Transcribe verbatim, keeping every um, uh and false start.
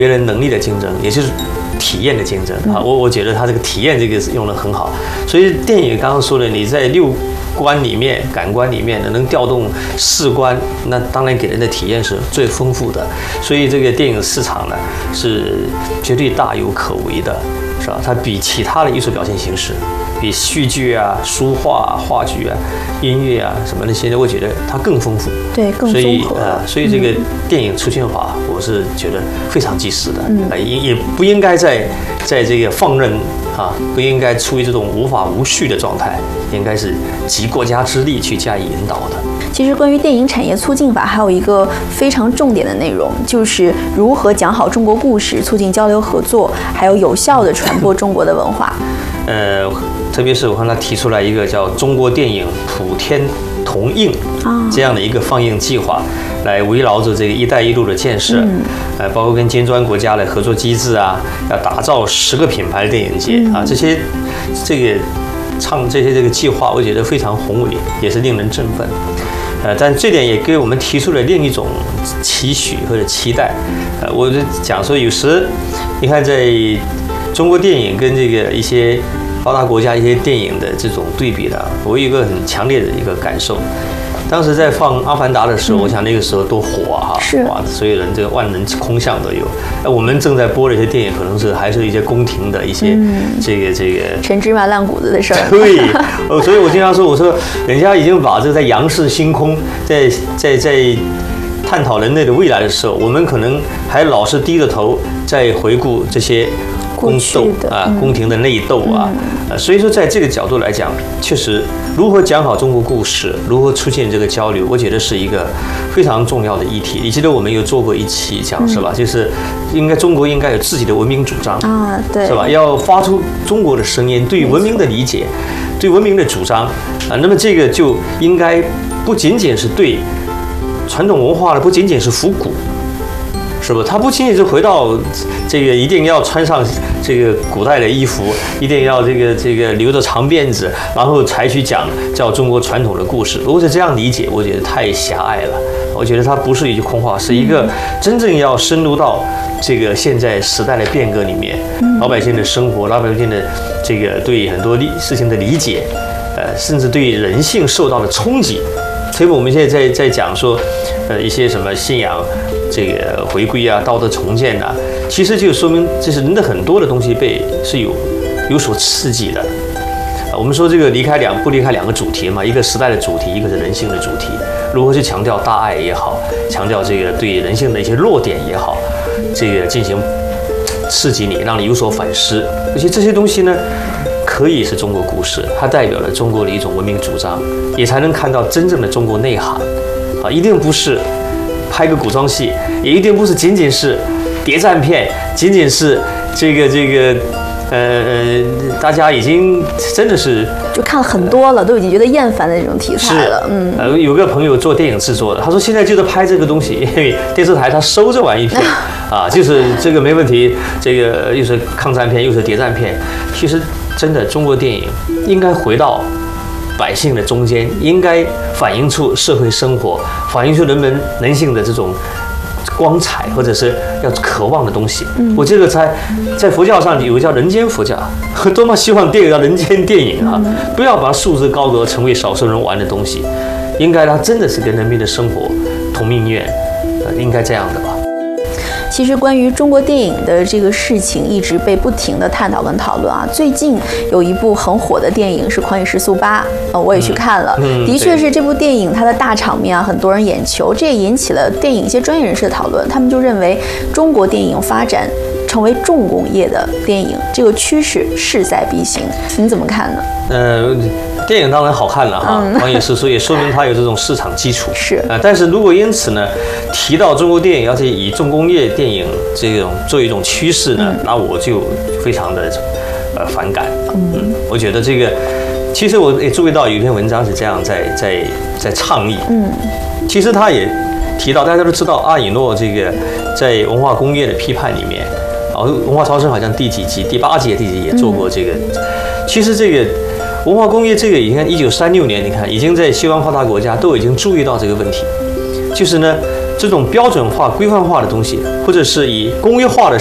别人能力的竞争，也就是体验的竞争啊。我我觉得他这个体验这个用得很好，所以电影刚刚说的，你在六官里面、感官里面能调动四官，那当然给人的体验是最丰富的。所以这个电影市场呢是绝对大有可为的，是吧？它比其他的艺术表现形式，比戏剧啊、书画、啊、话剧啊、音乐啊什么那些，我觉得它更丰富， 对，更综合。 所以呃，所以这个电影出圈法，我是觉得非常及时的，嗯，也也不应该在在这个放任啊，不应该处于这种无法无序的状态，应该是集国家之力去加以引导的。 其实关于电影产业促进法，还有一个非常重点的内容，就是如何讲好中国故事，促进交流合作，还有有效的传播中国的文化。 呃，特别是我看他提出来一个叫中国电影普天同映这样的一个放映计划，来围绕着这个“一带一路”的建设，嗯、呃，包括跟金砖国家的合作机制啊，要打造十个品牌的电影节、嗯、啊，这些这个唱这些这个计划，我觉得非常宏伟，也是令人振奋。呃，但这点也给我们提出了另一种期许或者期待。呃，我就讲说，有时你看，在中国电影跟这个一些发达国家一些电影的这种对比的，我有一个很强烈的一个感受。当时在放《阿凡达》的时候，嗯、我想那个时候多火啊！ 是哇，所有人这个万人空巷都有。我们正在播的一些电影，可能是还是一些宫廷的一些、嗯、这个这个陈芝麻烂谷子的事儿。 对，所以我经常说，我说人家已经把这个在仰视星空，在在在探讨人类的未来的时候，我们可能还老是低着头在回顾这些宫斗啊、宫廷的内斗啊，呃，所以说在这个角度来讲，确实如何讲好中国故事，如何出现这个交流，我觉得是一个非常重要的议题。你记得我们有做过一期讲是吧？就是应该中国应该有自己的文明主张啊，对，是吧？要发出中国的声音，对文明的理解，对文明的主张啊。那么这个就应该不仅仅是对传统文化的，不仅仅是复古。是吧？他不仅仅是回到这个一定要穿上这个古代的衣服，一定要这个这个留着长辫子，然后才去讲叫中国传统的故事。如果是这样理解，我觉得太狭隘了。我觉得它不是一句空话，是一个真正要深入到这个现在时代的变革里面，老百姓的生活，老百姓的这个对很多事情的理解，呃，甚至对人性受到的冲击。所以我们现在在在讲说，呃，一些什么信仰。这个回归啊，道德重建啊，其实就说明这是人的很多的东西被是有有所刺激的。啊，我们说这个离开两不离开两个主题嘛，一个时代的主题，一个是人性的主题。如何去强调大爱也好，强调这个对人性的一些弱点也好，这个进行刺激你，让你有所反思。而且这些东西呢，可以是中国故事，它代表了中国的一种文明主张，也才能看到真正的中国内涵。啊，一定不是。拍个古装戏，也一定不是仅仅是谍战片，仅仅是这个这个，呃呃，大家已经真的是就看了很多了，都已经觉得厌烦的那种题材了。嗯， 呃，有个朋友做电影制作的，他说现在就是拍这个东西，因为电视台他收这玩意片啊，就是这个没问题，这个又是抗战片又是谍战片，其实真的中国电影应该回到百姓的中间，应该反映出社会生活，反映出人们人性的这种光彩，或者是要渴望的东西。嗯、我这个在在佛教上有个叫人间佛教，多么希望电影叫人间电影啊！嗯、不要把束之高阁，成为少数人玩的东西，应该它真的是跟人民的生活同命运，呃，应该这样的吧。 其实关于中国电影的这个事情一直被不停的探讨跟讨论啊。最近有一部很火的电影是《狂野时速八》，呃，我也去看了，嗯嗯、的确是这部电影它的大场面啊，很多人眼球，这也引起了电影一些专业人士的讨论。他们就认为中国电影发展成为重工业的电影，这个趋势势在必行，你怎么看呢？ 呃，电影当然好看了哈，《狂野时速》也说明它有这种市场基础。 是啊、 呃，但是如果因此呢，提到中国电影要是以重工业电影这种作为一种趋势呢，嗯、那我就非常的呃反感。嗯，嗯我觉得这个，其实我也注意到有一篇文章是这样在在在倡议。嗯，其实他也提到，大家都知道阿以诺这个在文化工业的批判里面。哦，文化超生好像第几集、第八集、第几集也做过这个。嗯、其实这个文化工业这个，你看一九三六年，你看已经在西方发达国家都已经注意到这个问题，就是呢， 这种标准化、规范化的东西，或者是以工业化的